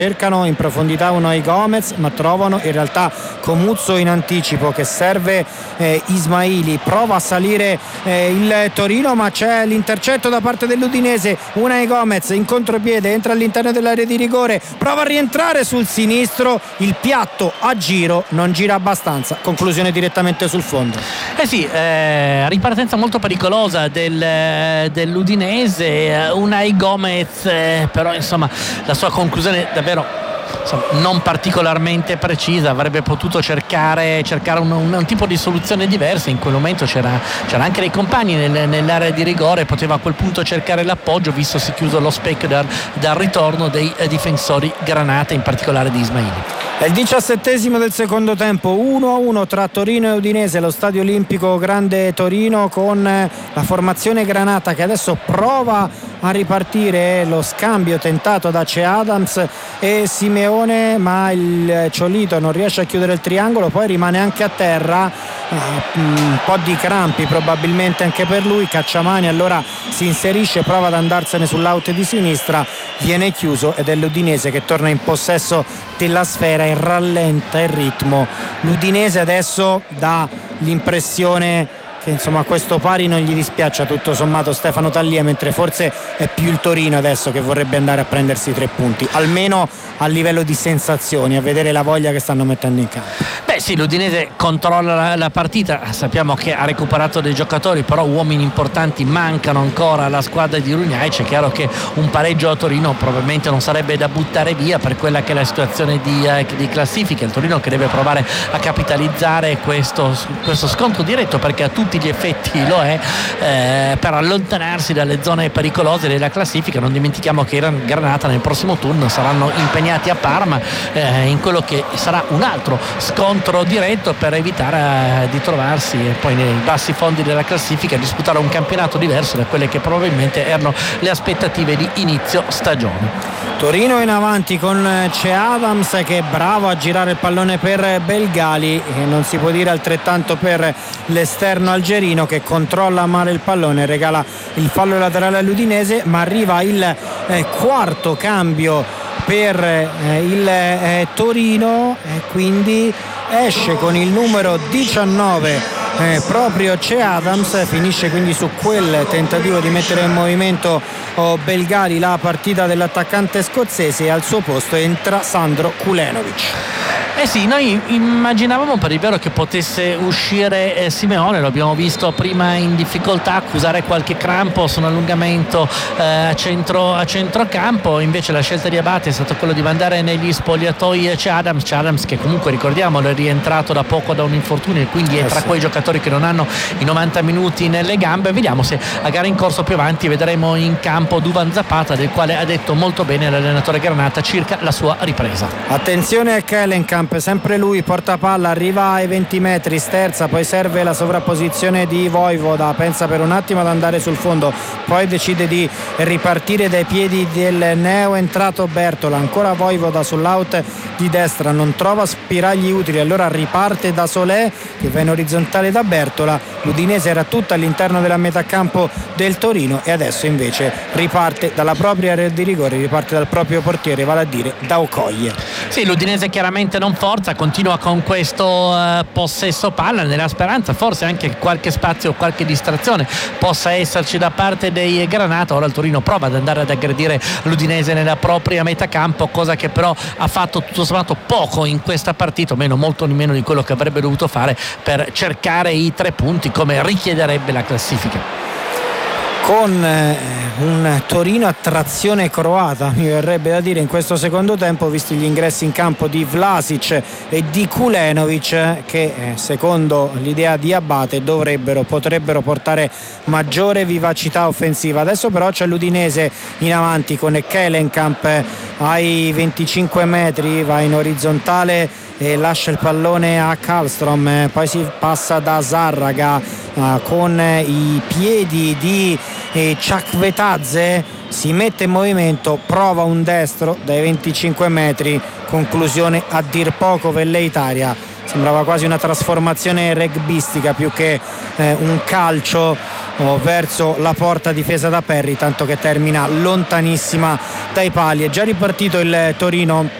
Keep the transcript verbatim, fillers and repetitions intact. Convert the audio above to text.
cercano in profondità Unai Gomez, ma trovano in realtà Comuzzo in anticipo che serve eh, Ismaili. Prova a salire eh, il Torino, ma c'è l'intercetto da parte dell'Udinese. Unai Gomez in contropiede entra all'interno dell'area di rigore, prova a rientrare sul sinistro, il piatto a giro non gira abbastanza, conclusione direttamente sul fondo. Eh sì, eh, ripartenza molto pericolosa del, dell'Udinese. Unai Gomez eh, però insomma la sua conclusione davvero insomma, non particolarmente precisa. Avrebbe potuto cercare, cercare un, un, un tipo di soluzione diversa. In quel momento c'era, c'era anche dei compagni nel, nell'area di rigore, poteva a quel punto cercare l'appoggio, visto si è chiuso lo specchio dal, dal ritorno dei eh, difensori Granata, in particolare di Ismaili. È il diciassettesimo del secondo tempo, uno a uno tra Torino e Udinese, lo Stadio Olimpico Grande Torino, con la formazione Granata che adesso prova a ripartire. Lo scambio tentato da Ce Adams e Simeone, ma il Ciolito non riesce a chiudere il triangolo, poi rimane anche a terra, un po' di crampi probabilmente anche per lui. Cacciamani allora si inserisce, prova ad andarsene sull'out di sinistra, viene chiuso ed è l'Udinese che torna in possesso della sfera e rallenta il ritmo. L'Udinese adesso dà l'impressione che insomma a questo pari non gli dispiaccia tutto sommato Stefano Tallia, mentre forse è più il Torino adesso che vorrebbe andare a prendersi i tre punti, almeno a livello di sensazioni, a vedere la voglia che stanno mettendo in campo. Beh sì, l'Udinese controlla la, la partita, sappiamo che ha recuperato dei giocatori, però uomini importanti mancano ancora alla squadra di Rugnaic. È chiaro che un pareggio a Torino probabilmente non sarebbe da buttare via per quella che è la situazione di, eh, di classifica. Il Torino che deve provare a capitalizzare questo, questo scontro diretto, perché a tutti gli effetti lo è, eh, per allontanarsi dalle zone pericolose della classifica. Non dimentichiamo che i Granata nel prossimo turno saranno impegnati a Parma eh, in quello che sarà un altro scontro diretto, per evitare eh, di trovarsi poi nei bassi fondi della classifica e disputare un campionato diverso da quelle che probabilmente erano le aspettative di inizio stagione. Torino in avanti con Ce Adams che è bravo a girare il pallone per Belgali, e non si può dire altrettanto per l'esterno algerino che controlla male il pallone, regala il fallo laterale all'Udinese, ma arriva il eh, quarto cambio per eh, il eh, Torino e quindi esce con il numero diciannove eh, proprio Ce Adams. Finisce quindi su quel tentativo di mettere in movimento oh, Belgali la partita dell'attaccante scozzese, e al suo posto entra Sandro Kulenovic. Eh sì, noi immaginavamo per il vero che potesse uscire eh, Simeone, lo abbiamo visto prima in difficoltà, accusare qualche crampo su un allungamento eh, a, centro, a centrocampo. Invece la scelta di Abate è stata quella di mandare negli spogliatoi Ce Adams, Ce Adams che comunque ricordiamolo è rientrato da poco da un infortunio e quindi è tra eh sì. quei giocatori che non hanno i novanta minuti nelle gambe. Vediamo se a gara in corso più avanti vedremo in campo Duvan Zapata, del quale ha detto molto bene l'allenatore Granata circa la sua ripresa. Attenzione a Kellenkamp, sempre lui porta palla, arriva ai venti metri, sterza, poi serve la sovrapposizione di Vojvoda, pensa per un attimo ad andare sul fondo, poi decide di ripartire dai piedi del neo entrato Bertola. Ancora Vojvoda sull'out di destra, non trova spiragli utili, allora riparte da Solé che va in orizzontale da Bertola. L'Udinese era tutta all'interno della metà campo del Torino e adesso invece riparte dalla propria area di rigore, riparte dal proprio portiere, vale a dire da Okoye. Sì, l'Udinese chiaramente non forza, continua con questo uh, possesso palla, nella speranza forse anche qualche spazio o qualche distrazione possa esserci da parte dei Granata. Ora il Torino prova ad andare ad aggredire l'Udinese nella propria metà campo, cosa che però ha fatto tutto sommato poco in questa partita, o meno molto di meno di quello che avrebbe dovuto fare per cercare i tre punti come richiederebbe la classifica. Con eh, un Torino a trazione croata, mi verrebbe da dire, in questo secondo tempo, visti gli ingressi in campo di Vlasic e di Kulenovic, che eh, secondo l'idea di Abate dovrebbero, potrebbero portare maggiore vivacità offensiva. Adesso però c'è l'Udinese in avanti con Kellenkamp ai venticinque metri, va in orizzontale e lascia il pallone a Karlström, poi si passa da Zarraga uh, con i piedi di eh, Ciakvetadze, si mette in movimento, prova un destro dai venticinque metri, conclusione a dir poco velleitaria. Sembrava quasi una trasformazione rugbistica più che eh, un calcio oh, verso la porta difesa da Perry, tanto che termina lontanissima dai pali. È già ripartito il Torino